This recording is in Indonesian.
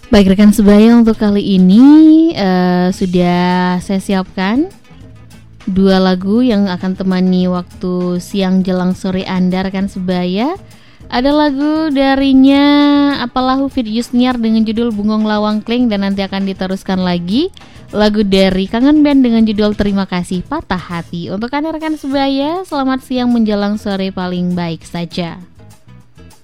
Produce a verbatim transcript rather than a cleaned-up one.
Baik rekan sebaya, untuk kali ini uh, sudah saya siapkan dua lagu yang akan temani waktu siang jelang sore Anda rekan sebaya. Ada lagu darinya Apalahu Fit Yusniar dengan judul Bungong Lawang Kling, dan nanti akan diteruskan lagi lagu dari Kangen Band dengan judul Terima Kasih Patah Hati. Untuk Anda rekan sebaya, selamat siang menjelang sore paling baik saja.